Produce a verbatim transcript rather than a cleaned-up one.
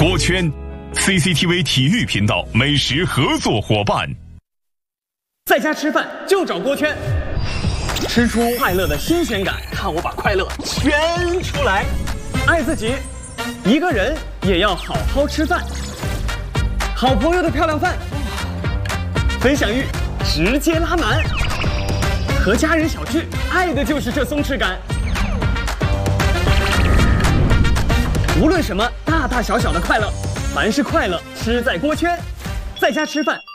锅圈 ，C C T V 体育频道美食合作伙伴。 在家吃饭就找锅圈，吃出快乐的新鲜感，看我把快乐圈出来。爱自己，一个人也要好好吃饭。好朋友的漂亮饭，分享欲直接拉满。和家人小聚，爱的就是这松弛感。无论什么大大小小的快乐，凡是快乐，吃在锅圈。在家吃饭